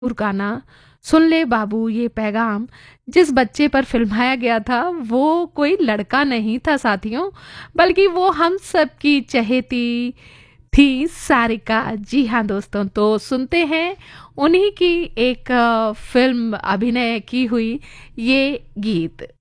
गाना सुन ले बाबू ये पैगाम जिस बच्चे पर फिल्माया गया था वो कोई लड़का नहीं था साथियों, बल्कि वो हम सब की चहेती थी सारिका। जी हाँ दोस्तों, तो सुनते हैं उन्हीं की एक फिल्म अभिनय की हुई ये गीत।